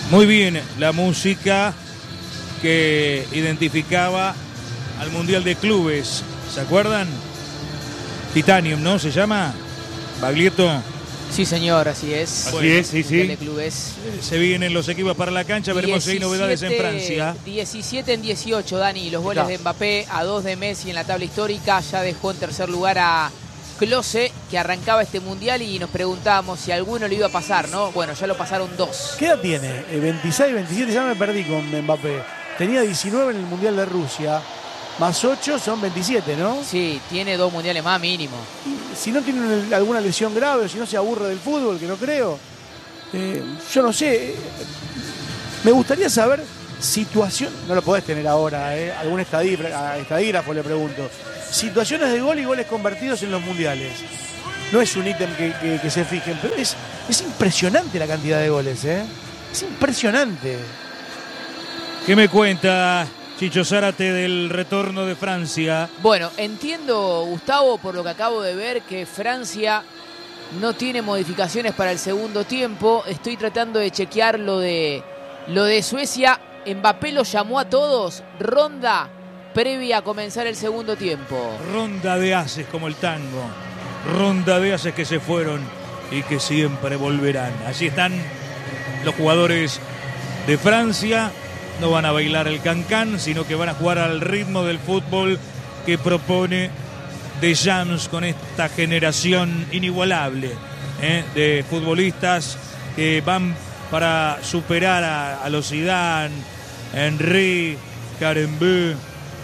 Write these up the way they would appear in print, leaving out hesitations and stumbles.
Muy bien, la música que identificaba al Mundial de Clubes. ¿Se acuerdan? Titanium, ¿no? ¿Se llama? Baglietto. Sí, señor, así es. Así es, sí, Mundial sí. de Clubes. Se vienen los equipos para la cancha, veremos si hay novedades en Francia. 17 en 18, Dani, los goles de Mbappé, a 2 de Messi en la tabla histórica, ya dejó en tercer lugar a Klose, que arrancaba este Mundial y nos preguntábamos si alguno le iba a pasar, ¿no? Bueno, ya lo pasaron 2. ¿Qué edad tiene? 26, 27, ya me perdí con Mbappé. Tenía 19 en el Mundial de Rusia, más 8 son 27, ¿no? Sí, tiene 2 mundiales más mínimo. Y si no tiene alguna lesión grave, o si no se aburre del fútbol, que no creo, yo no sé. Me gustaría saber situación, no lo podés tener ahora, algún estadígrafo le pregunto. Situaciones de gol y goles convertidos en los mundiales. No es un ítem que se fijen, pero es impresionante la cantidad de goles, Es impresionante. ¿Qué me cuenta Chicho Zárate del retorno de Francia? Bueno, entiendo, Gustavo, por lo que acabo de ver, que Francia no tiene modificaciones para el segundo tiempo. Estoy tratando de chequear lo de Suecia. Mbappé lo llamó a todos. Ronda previa a comenzar el segundo tiempo. Ronda de ases como el tango. Ronda de ases que se fueron y que siempre volverán. Allí están los jugadores de Francia. No van a bailar el cancán, sino que van a jugar al ritmo del fútbol que propone Deschamps con esta generación inigualable de futbolistas que van para superar a los Zidane, Henry, Karembeu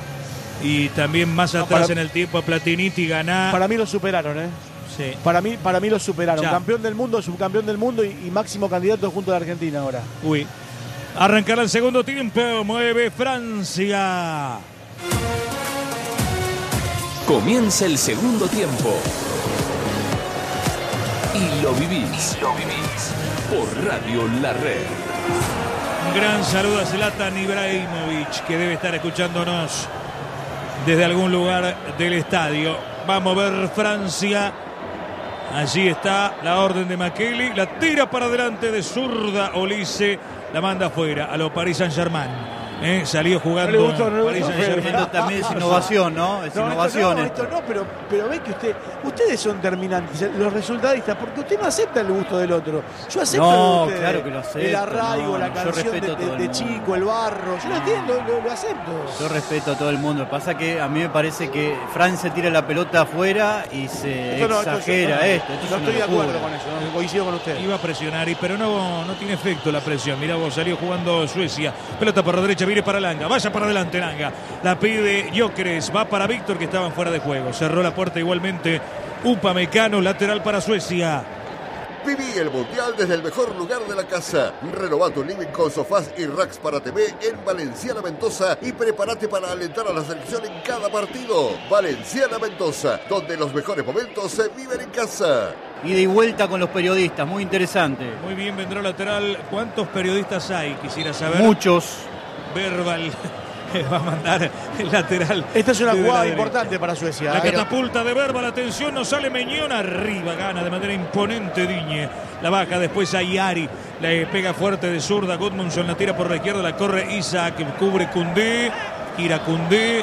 y también más atrás en el tiempo a Platini y Ganá. Para mí lo superaron, Sí. Para mí lo superaron. Ya. Campeón del mundo, subcampeón del mundo y máximo candidato junto a la Argentina ahora. Uy. Arrancará el segundo tiempo, mueve Francia. Comienza el segundo tiempo. Y lo vivís. Por Radio La Red. Un gran saludo a Zlatan Ibrahimovic, que debe estar escuchándonos desde algún lugar del estadio. Vamos a ver Francia. Allí está la orden de Makeli. La tira para adelante de zurda Olise. La manda afuera a los Paris Saint-Germain. Salió jugando No le gustó, Paris Saint-Germain. Esto también es innovación, ¿no? Es innovación. Esto no, pero ve que ustedes son terminantes, los resultadistas, porque usted no acepta el gusto del otro. Yo acepto No, el de ustedes. claro que lo acepto, El arraigo, la yo canción respeto a todo el de mundo. Chico, el barro. Yo lo entiendo, lo acepto. Yo respeto a todo el mundo. Lo que pasa es que a mí me parece que Francia tira la pelota afuera y se exagera esto. No estoy de acuerdo con eso, no coincido con usted. Iba a presionar, pero no tiene efecto la presión. Mirá vos, salió jugando Suecia. Pelota por la derecha, viene para Langa. Vaya para adelante Langa. La pide Gyökeres. Va para Víctor, que estaban fuera de juego. Cerró la puerta igualmente Upamecano, lateral para Suecia. Viví el Mundial desde el mejor lugar de la casa. Renova tu living con sofás y racks para TV en Valenciana Mendoza y prepárate para alentar a la selección en cada partido. Valenciana Mendoza, donde los mejores momentos se viven en casa. Ida y vuelta con los periodistas, muy interesante. Muy bien, vendrá lateral. ¿Cuántos periodistas hay? Quisiera saber. Muchos. Verbal va a mandar el lateral. Esta es una desde jugada la derecha. importante para Suecia. La catapulta de Verbal, atención, no sale Meñón arriba, gana de manera imponente Diñe. La baja después a Iari, le pega fuerte de zurda, Gudmundsson la tira por la izquierda, la corre Isaac, cubre Koundé, gira Koundé.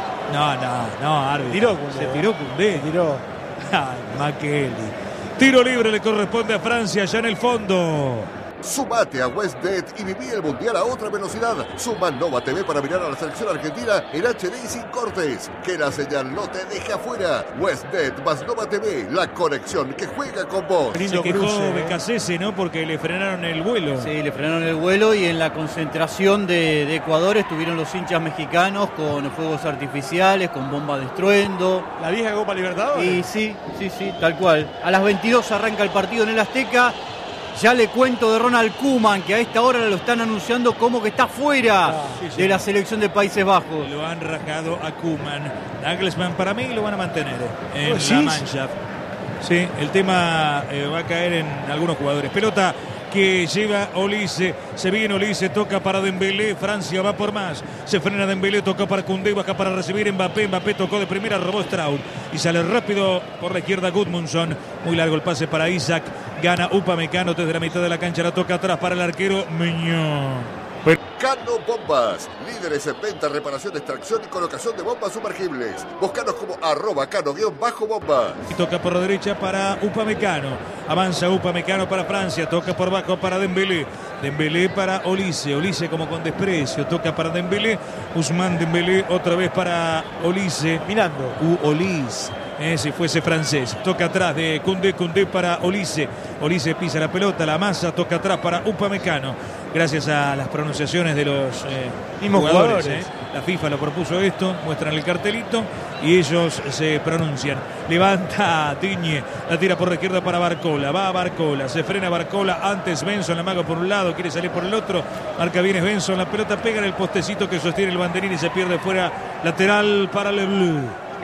No, árbitro. Tiró Koundé. Se tiró Koundé. Tiró. Ay, Makeli. Tiro libre le corresponde a Francia, ya en el fondo. Sumate a WestBet y viví el Mundial a otra velocidad. Suma Nova TV para mirar a la selección argentina en HD y sin cortes. Que la señal no te deje afuera. WestBet más Nova TV, la conexión que juega con vos. Se quejó Becasese, ¿no? Porque le frenaron el vuelo. Sí, le frenaron el vuelo y en la concentración de Ecuador estuvieron los hinchas mexicanos con fuegos artificiales, con bombas de estruendo. La vieja Copa Libertadores. Y sí, tal cual. A las 22 arranca el partido en el Azteca. Ya le cuento de Ronald Koeman, que a esta hora lo están anunciando como que está fuera de la selección de Países Bajos. Lo han rajado a Koeman. Nagelsmann para mí lo van a mantener en ¿Sí? la Mannschaft. Sí, el tema va a caer en algunos jugadores. Pelota que lleva Olise. Se viene Olise, toca para Dembélé. Francia va por más. Se frena Dembélé, toca para Koundé, baja para recibir Mbappé. Mbappé tocó de primera, robó Straub. Y sale rápido por la izquierda Gudmundsson. Muy largo el pase para Isaac. Gana Upamecano desde la mitad de la cancha. La toca atrás para el arquero Meñón. Cano Bombas, líderes en venta, reparación, extracción y colocación de bombas sumergibles. Búscanos como @cano_bombas. Y toca por la derecha para Upamecano. Avanza Upamecano para Francia. Toca por bajo para Dembélé. Dembélé para Olise. Olise como con desprecio. Toca para Dembélé. Ousmane Dembélé otra vez para Olise. Mirando. Olise. Si fuese francés. Toca atrás de Koundé. Koundé para Olise. Olise pisa la pelota, la masa. Toca atrás para Upamecano. Gracias a las pronunciaciones de los mismos jugadores. La FIFA lo propuso esto, muestran el cartelito y ellos se pronuncian. Levanta Digne, la tira por la izquierda para Barcola, va a Barcola, se frena Barcola, antes Benson, la maga por un lado, quiere salir por el otro, marca bien Benson, la pelota pega en el postecito que sostiene el banderín y se pierde fuera, lateral para Le Bleu.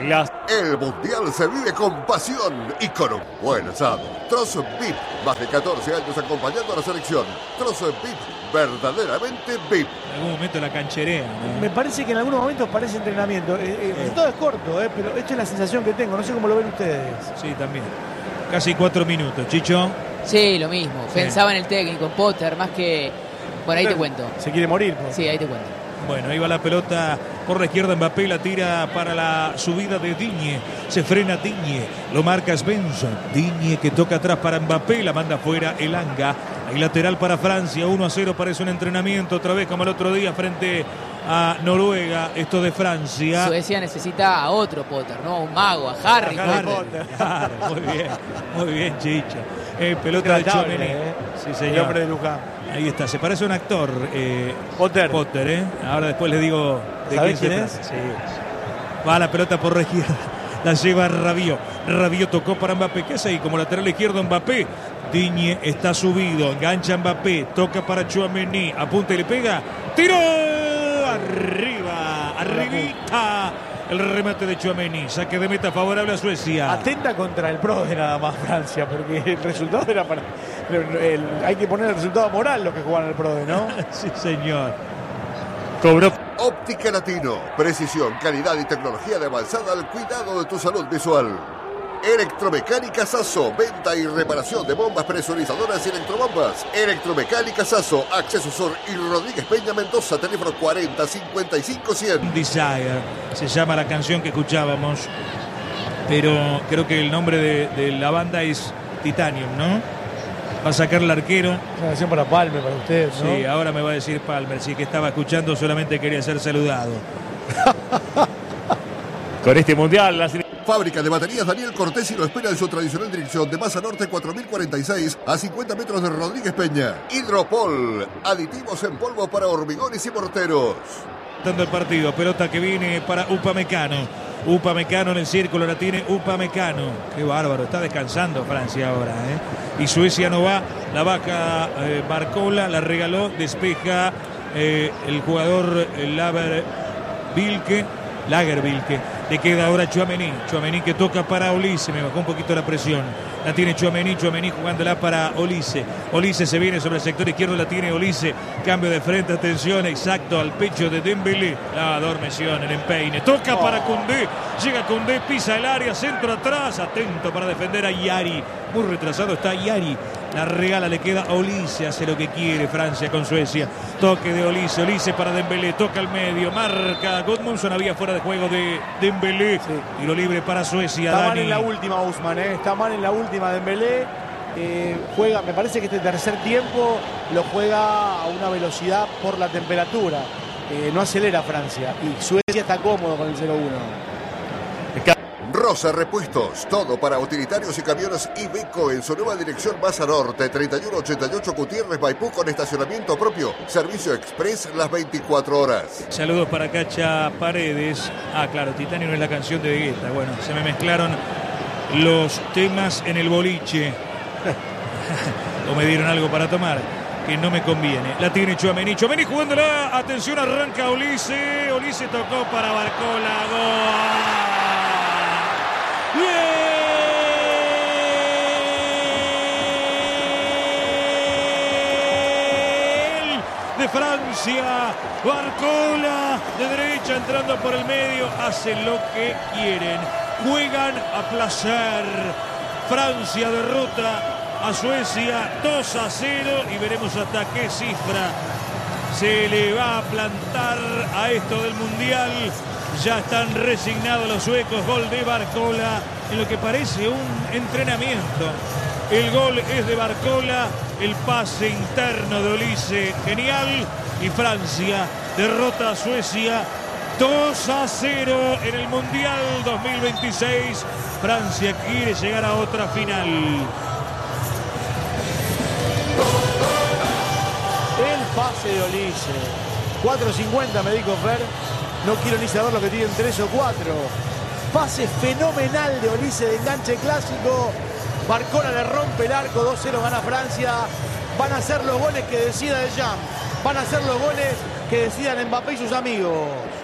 El Mundial se vive con pasión y con un buen asado. Trozo VIP, más de 14 años acompañando a la selección. Trozo VIP, verdaderamente VIP. En algún momento la cancherea, ¿no? Me parece que en algunos momentos parece entrenamiento. El resultado es corto, pero esta es la sensación que tengo. No sé cómo lo ven ustedes. Sí, también. Casi 4 minutos, Chicho. Sí, lo mismo. Sí. Pensaba en el técnico, Potter, más que... Bueno, ahí te cuento. Se quiere morir. Pues. Sí, ahí te cuento. Bueno, ahí va la pelota por la izquierda, Mbappé la tira para la subida de Digne, se frena Digne, lo marca Svensson, Digne que toca atrás para Mbappé, la manda fuera Elanga, ahí lateral para Francia, 1-0, parece un entrenamiento otra vez como el otro día frente a Noruega, esto de Francia. Suecia necesita a otro Potter, ¿no? Un mago, a Harry Potter. Claro, muy bien Chicho. Pelota de Tchouaméni. Sí, señor. El hombre de Luján. Ahí está, se parece a un actor. Potter. Ahora después le digo de ¿Sabés quién quién se es? trata. Sí. Va la pelota por la izquierda. La lleva Rabiot. Rabiot tocó para Mbappé. ¿Qué hace ahí? Como lateral izquierdo Mbappé. Digne está subido. Engancha Mbappé. Toca para Tchouaméni. Apunta y le pega. ¡Tiro! Arriba. Arribita. El remate de Tchouaméni. Saque de meta favorable a Suecia. Atenta contra el pro de nada más Francia, porque el resultado era para... hay que poner el resultado moral los que juegan al pro, ¿no? Sí, señor. Cobró. Óptica Latino, precisión, calidad y tecnología de avanzada al cuidado de tu salud visual. Electromecánica Sasso, venta y reparación de bombas presurizadoras y electrobombas. Electromecánica Sasso, Acceso Sur y Rodríguez Peña Mendoza, teléfono 40 55 100. Desire, se llama la canción que escuchábamos, pero creo que el nombre de la banda es Titanium, ¿no? Va a sacar el arquero. Una canción para Palmer, para ustedes, ¿no? Sí, ahora me va a decir Palmer, sí, que estaba escuchando, solamente quería ser saludado. Con este mundial, la Fábrica de baterías Daniel Cortesi lo espera en su tradicional dirección de Maza Norte 4046 a 50 metros de Rodríguez Peña. Hidropol, aditivos en polvo para hormigones y morteros. Dando el partido, pelota que viene para Upamecano. Upamecano en el círculo, la tiene Upamecano. Qué bárbaro, está descansando Francia ahora, ¿eh? Y Suecia no va, la baja Barcola, la regaló, despeja el jugador Lagerbilke. Le queda ahora Tchouaméni que toca para Olise, me bajó un poquito la presión. La tiene Tchouaméni jugándola para Olise. Olise se viene sobre el sector izquierdo, la tiene Olise. Cambio de frente, atención, exacto al pecho de Dembélé. La adormeción, el empeine. Toca para Koundé. Llega Koundé, pisa el área, centro atrás. Atento para defender a Yari. Muy retrasado está Yari. La regala, le queda a Olise, hace lo que quiere Francia con Suecia. Toque de Olise para Dembélé, toca al medio, marca Gudmundsson, había fuera de juego de Dembélé. Sí. Y lo libre para Suecia. Está mal en la última Ousmane, está mal en la última Dembélé. Juega, me parece que este tercer tiempo lo juega a una velocidad por la temperatura. No acelera Francia y Suecia está cómodo con el 0-1. Rosa Repuestos, todo para utilitarios y camiones Iveco en su nueva dirección Maza Norte, 3188 Gutiérrez Maipú con estacionamiento propio, servicio express las 24 horas. Saludos para Cacha Paredes. Ah, claro, Titanium es la canción de Guetta. Bueno, se me mezclaron los temas en el boliche. O me dieron algo para tomar que no me conviene. La tiene Tchouaméni jugándola, atención, arranca Olise tocó para Barcola, gol. ¡Bien! de Francia. Barcola de derecha entrando por el medio. Hacen lo que quieren. Juegan a placer. Francia derrota a Suecia 2-0 y veremos hasta qué cifra se le va a plantar a esto del Mundial. Ya están resignados los suecos. Gol de Barcola en lo que parece un entrenamiento. El gol es de Barcola, el pase interno de Olise, genial. Y Francia derrota a Suecia 2-0 en el Mundial 2026. Francia quiere llegar a otra final. El pase de Olise. 4.50 me dijo Fer. No quiero ni saber lo que tienen 3 o 4. Pase fenomenal de Olise de enganche clásico. Barcola le rompe el arco. 2-0 gana Francia. Van a ser los goles que decida Deschamps. Van a ser los goles que decidan Mbappé y sus amigos.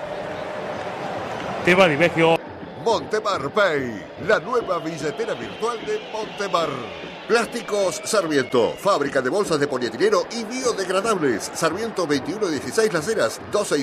Tema di Vecchio. Montemar Pay, la nueva billetera virtual de Montemar. Plásticos Sarmiento, fábrica de bolsas de polietileno y biodegradables. Sarmiento 2116 Las Heras,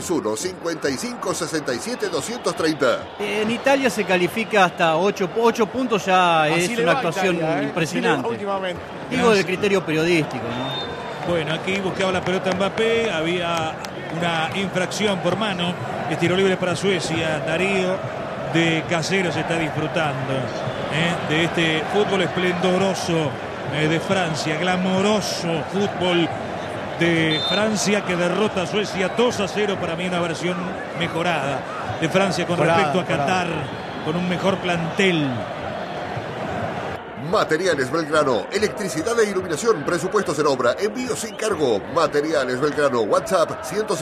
261-5567-230. En Italia se califica hasta 8 puntos, ya Así es le una va a actuación Italia, impresionante. Últimamente. Digo de criterio periodístico, ¿no? Bueno, aquí buscaba la pelota Mbappé, había una infracción por mano, es tiro libre para Suecia. Darío de Caseros está disfrutando de este fútbol esplendoroso de Francia, glamoroso fútbol de Francia que derrota a Suecia 2-0. Para mí una versión mejorada de Francia con respecto a Qatar, con un mejor plantel. Materiales Belgrano, electricidad e iluminación, presupuestos en obra, envío sin cargo. Materiales Belgrano, WhatsApp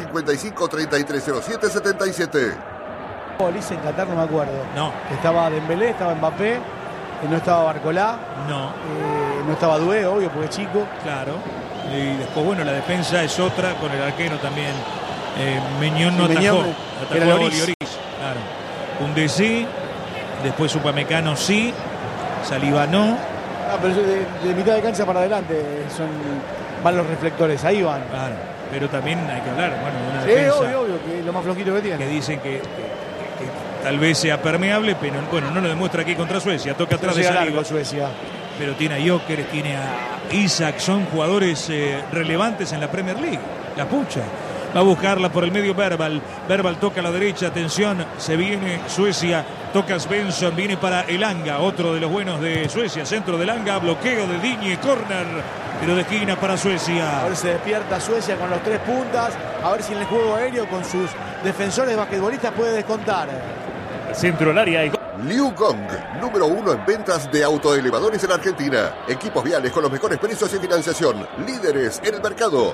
155-3307-77. Olise en Qatar no me acuerdo. No. Estaba Dembélé, estaba Mbappé, no estaba Barcola, No, no estaba Doué, obvio, porque es chico. claro. Y después, bueno, la defensa es otra con el arquero también. Meñón no Sí, atajó. Meñón Atajó era a Lloris. Lloris. Claro. Koundé sí, después Upamecano sí, Saliba no. Ah, pero de mitad de cancha para adelante van los reflectores, ahí van. Claro. Pero también hay que hablar, bueno, de una Sí, defensa obvio, que es lo más flojito que tiene. que dicen que tal vez sea permeable, pero bueno, no lo demuestra aquí contra Suecia. Toca atrás de Llega Saliba. largo Suecia. Pero tiene a Joker, tiene a Isaac, son jugadores relevantes en la Premier League. La pucha. Va a buscarla por el medio Verbal. Verbal toca a la derecha, atención, se viene Suecia. Toca Svensson, viene para Elanga, otro de los buenos de Suecia. Centro de Elanga, bloqueo de Digne, córner, pero de esquina para Suecia. A ver si despierta Suecia con los 3 puntas. A ver si en el juego aéreo con sus defensores basquetbolistas puede descontar. Centro del área y Liu Gong, número 1 en ventas de autoelevadores en Argentina. Equipos viales con los mejores precios y financiación. Líderes en el mercado.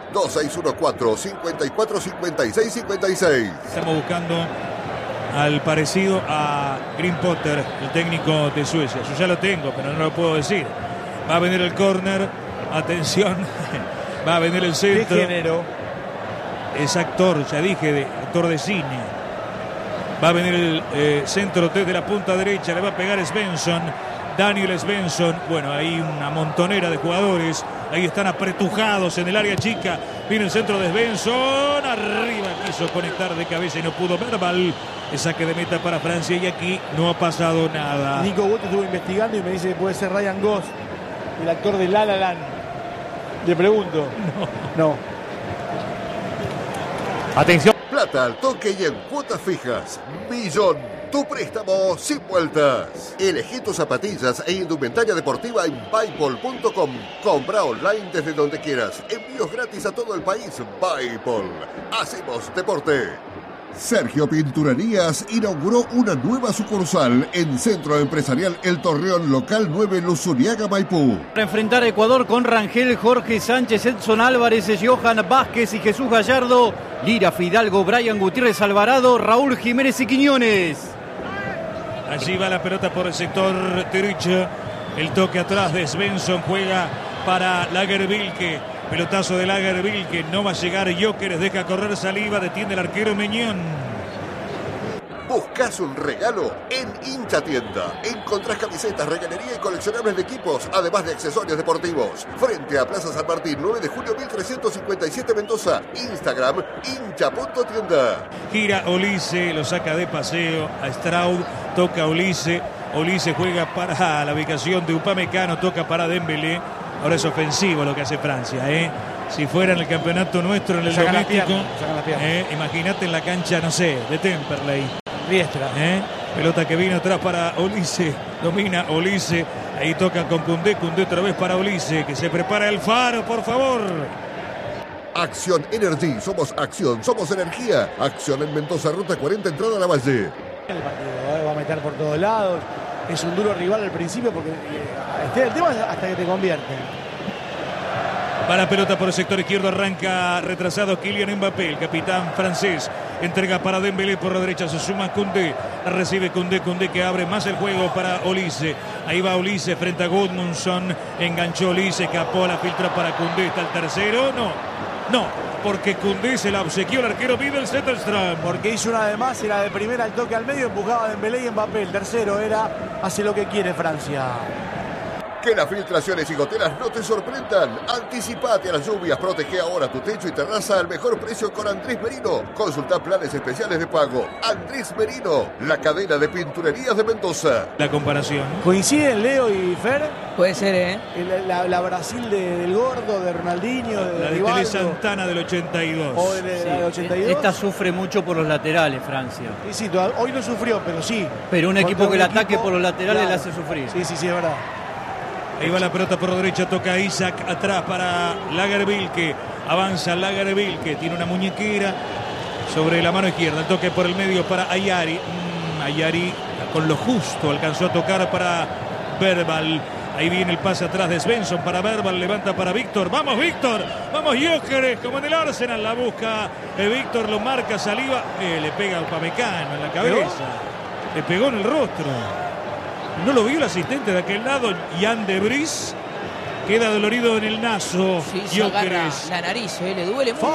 2614-545656. Estamos buscando al parecido a Green Potter, el técnico de Suecia. Yo ya lo tengo, pero no lo puedo decir. Va a venir el córner. Atención. Va a venir el ¿Qué centro. género? Es actor, ya dije, actor de cine. Va a venir el centro desde la punta derecha. Le va a pegar Svensson. Daniel Svensson. Bueno, hay una montonera de jugadores. Ahí están apretujados en el área chica. Viene el centro de Svensson. Arriba quiso conectar de cabeza y no pudo. Verbal. El saque de meta para Francia y aquí no ha pasado nada. Nico Wood estuvo investigando y me dice que puede ser Ryan Gosling, el actor de La La Land. Le pregunto. No. atención. Plata al toque y en cuotas fijas. Millón. Tu préstamo sin vueltas. Elegí tus zapatillas e indumentaria deportiva en Paypal.com. Compra online desde donde quieras. Envíos gratis a todo el país. Paypal. Hacemos deporte. Sergio Pinturerías inauguró una nueva sucursal en Centro Empresarial El Torreón, local 9, Luzuriaga, Maipú. Para enfrentar a Ecuador con Rangel, Jorge Sánchez, Edson Álvarez, Johan Vázquez y Jesús Gallardo. Lira, Fidalgo, Brian Gutiérrez Alvarado, Raúl Jiménez y Quiñones. Allí va la pelota por el sector derecho. El toque atrás de Svensson, juega para Lagerbilke. Pelotazo de Lagerbilke, no va a llegar Joker, deja correr Saliba, detiene el arquero Meñón. ¿Buscás un regalo? En Hincha Tienda encontrás camisetas, regalería y coleccionables de equipos, además de accesorios deportivos. Frente a Plaza San Martín, 9 de julio 1357 Mendoza. Instagram, hincha.tienda. Gira Olise, lo saca de paseo a Straub, toca Olise. Olise juega para la ubicación de Upamecano, toca para Dembélé. Ahora es ofensivo lo que hace Francia, ¿eh? Si fuera en el campeonato nuestro, en el doméstico, imagínate en la cancha, no sé, de Temperley. Riestra. Pelota que vino atrás para Olise, domina Olise, ahí toca con Koundé, Koundé otra vez para Olise, que se prepara el faro, por favor. Acción Energy, somos acción, somos energía. Acción en Mendoza, ruta 40, entrada a la Valle. El partido va a meter por todos lados. Es un duro rival al principio porque el tema es hasta que te convierten. Va la pelota por el sector izquierdo, arranca retrasado Kylian Mbappé, el capitán francés. Entrega para Dembélé por la derecha, se suma Koundé. Recibe Koundé que abre más el juego para Olise. Ahí va Olise frente a Gudmundsson. Enganchó Olise, escapó, la filtra para Koundé. Está el tercero. No, porque Koundé se la obsequió el arquero Vidal Zetterström. Porque hizo una de más, era de primera al toque al medio, empujaba a Dembélé y Mbappé. El tercero era hace lo que quiere Francia. Que las filtraciones y goteras no te sorprendan. Anticipate a las lluvias, protege ahora tu techo y terraza al mejor precio con Andrés Merino. Consulta planes especiales de pago. Andrés Merino, la cadena de pinturerías de Mendoza. La comparación. ¿Coinciden Leo y Fer? Puede ser, ¿eh? La Brasil del Gordo, de Ronaldinho, la de Tele Santana del 82. O la del 82. Esta sufre mucho por los laterales, Francia. Sí, hoy no sufrió, pero sí. Pero un equipo que el ataque por los laterales le hace sufrir. Sí, es verdad. Ahí va la pelota por la derecha, toca Isaac atrás para Lagerbilke. Avanza Lagerbilke, tiene una muñequera sobre la mano izquierda. El toque por el medio para Ayari. Ayari con lo justo alcanzó a tocar para Verbal. Ahí viene el pase atrás de Svensson para Verbal, levanta para Víctor. ¡Vamos, Víctor! ¡Vamos, Gyökeres! Como en el Arsenal, la busca Víctor, lo marca, Saliba. Le pega a Upamecano en la cabeza. Le pegó en el rostro. No lo vio el asistente de aquel lado, Jan de Vries. Queda dolorido en el naso. Sí, se agarra la nariz, le duele mucho.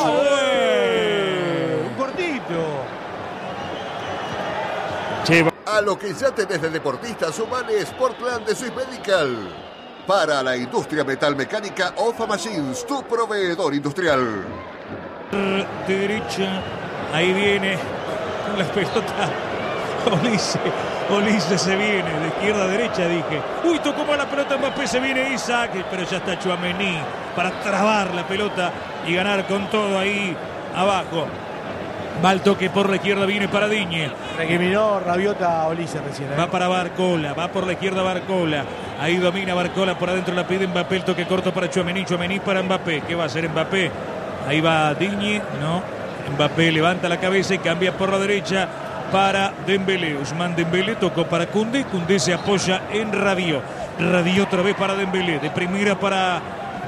Un cortito. A lo que ya tenés de deportistas, sumale Sportland de Swiss Medical. Para la industria metalmecánica, Ofa Machines, tu proveedor industrial. De derecha, ahí viene con la pelota Olise se viene, de izquierda a derecha dije. Uy, tocó mal la pelota Mbappé, se viene Isaac, pero ya está Tchouaméni para trabar la pelota y ganar con todo ahí abajo. Va el toque por la izquierda, viene para Digne. Recriminó Rabiota a Olise recién. Va para Barcola, va por la izquierda Barcola. Ahí domina Barcola, por adentro la pide Mbappé, el toque corto para Tchouaméni, Tchouaméni para Mbappé. ¿Qué va a hacer Mbappé? Ahí va Digne, no. Mbappé levanta la cabeza y cambia por la derecha para Dembélé. Ousmane Dembélé tocó para Koundé. Koundé se apoya en Rabiot. Rabiot otra vez para Dembélé. De primera para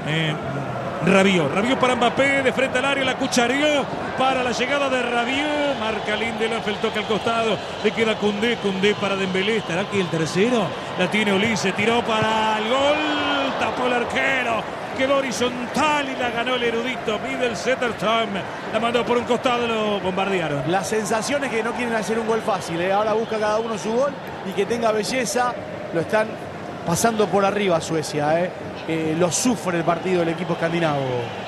Rabiot. Rabiot para Mbappé. De frente al área. La cuchareó para la llegada de Rabiot. Marca Lindelof. El toque al costado. Le queda Koundé. Koundé para Dembélé. ¿Estará aquí el tercero? La tiene Olise. Tiró para el gol. Tapó el arquero. Quedó horizontal y la ganó el erudito Vidal Zetterström. La mandó por un costado, lo bombardearon. La sensación es que no quieren hacer un gol fácil, ¿eh? Ahora busca cada uno su gol y que tenga belleza. Lo están pasando por arriba Suecia, ¿eh? Lo sufre el partido del equipo escandinavo.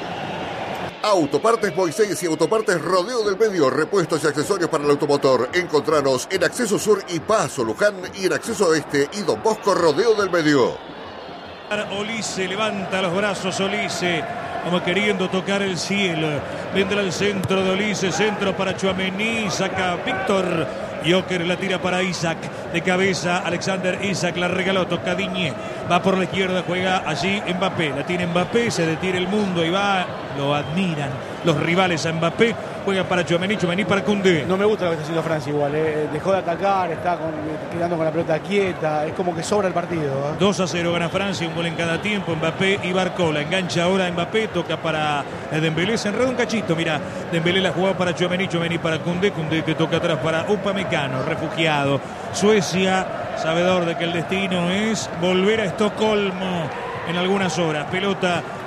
Autopartes Moisés y Autopartes Rodeo del Medio, repuestos y accesorios para el automotor. Encontranos en Acceso Sur y Paso Luján y en Acceso Oeste y Don Bosco Rodeo del Medio. Olise levanta los brazos, Olise como queriendo tocar el cielo. Vendrá el centro de Olise, centro para Tchouaméni, saca Víctor. Gyökeres la tira para Isaac, de cabeza Alexander Isaac, la regaló, toca Digne, va por la izquierda, juega allí Mbappé, la tiene Mbappé, se detiene el mundo y va, lo admiran los rivales a Mbappé, juega para Tchouaméni, Tchouaméni para Koundé. No me gusta lo que está haciendo Francia igual, dejó de atacar, está quedando con la pelota quieta, es como que sobra el partido. 2-0 gana Francia, un gol en cada tiempo, Mbappé y Barcola, engancha ahora Mbappé, toca para Dembélé, se enreda un cachito, mira, Dembélé la jugaba para Tchouaméni, Tchouaméni para Koundé, Koundé que toca atrás para Upamecano, refugiado. Suecia, sabedor de que el destino es volver a Estocolmo en algunas horas. Pelota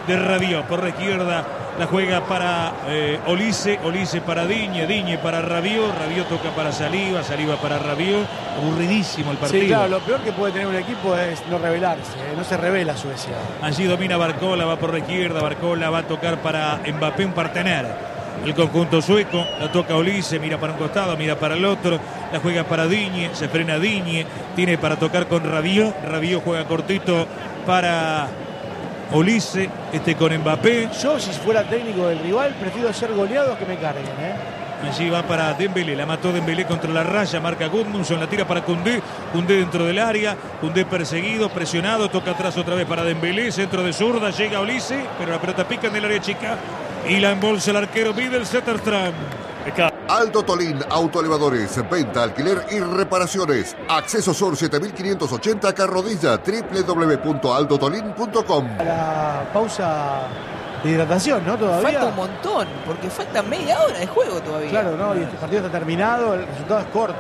de Rabiot. Por la izquierda la juega para Olise para Digne para Rabiot toca para Saliba para Rabiot. Aburridísimo el partido. Sí, claro, lo peor que puede tener un equipo es no revelarse, no se revela Suecia. Allí domina Barcola, va por la izquierda, Barcola va a tocar para Mbappé, un partener. El conjunto sueco, la toca Olise, mira para un costado, mira para el otro, la juega para Digne, se frena Digne, tiene para tocar con Rabiot juega cortito para Olise, con Mbappé. Yo, si fuera técnico del rival, prefiero ser goleado que me carguen, Allí va para Dembélé, la mató Dembélé contra la raya, marca Gudmundsson, la tira para Koundé dentro del área, Koundé perseguido, presionado, toca atrás otra vez para Dembélé, centro de zurda, llega Olise, pero la pelota pica en el área chica y la embolsa el arquero Vidal Zetterstrand. Aldo Tolín, autoelevadores, venta, alquiler y reparaciones. Acceso Sur 7580 Carrodilla, www.aldotolin.com. La pausa de hidratación, ¿no? Todavía. Falta un montón, porque falta media hora de juego todavía. Claro, ¿no? Y este partido está terminado, el resultado es corto,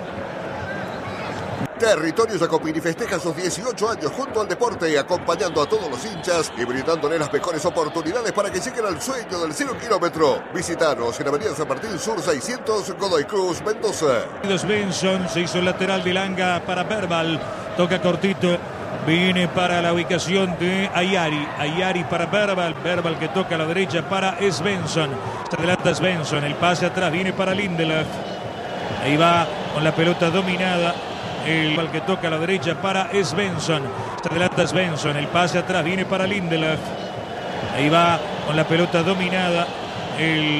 Territorio Jacopini festeja sus 18 años junto al deporte, acompañando a todos los hinchas y brindándole las mejores oportunidades para que lleguen al sueño del 0 kilómetro. Visítanos en Avenida San Martín Sur 600, Godoy Cruz, Mendoza. Benson se hizo el lateral de Langa para Verbal, toca cortito, viene para la ubicación de Ayari para Verbal que toca a la derecha para Svensson, se adelanta Svensson, el pase atrás viene para Lindelöf, ahí va con la pelota dominada. El que toca a la derecha para Svensson. Se adelanta Svensson. El pase atrás viene para Lindelöf. Ahí va con la pelota dominada. El